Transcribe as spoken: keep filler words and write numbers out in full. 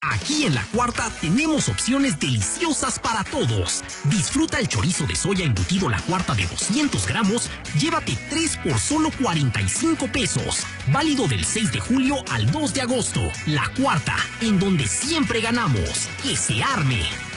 Aquí en La Cuarta tenemos opciones deliciosas para todos. Disfruta el chorizo de soya embutido La Cuarta de doscientos gramos. Llévate tres por solo cuarenta y cinco pesos. Válido del seis de julio al dos de agosto. La Cuarta, en donde siempre ganamos. ¡Que se arme!